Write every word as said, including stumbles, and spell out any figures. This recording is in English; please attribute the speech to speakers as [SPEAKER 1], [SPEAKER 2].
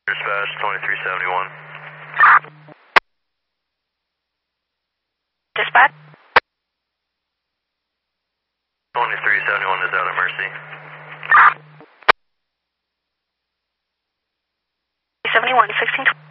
[SPEAKER 1] Dispatch twenty-three seventy-one.
[SPEAKER 2] Dispatch?
[SPEAKER 1] twenty-three seventy-one is out at Mercy.
[SPEAKER 2] seventy-one, sixteen twenty.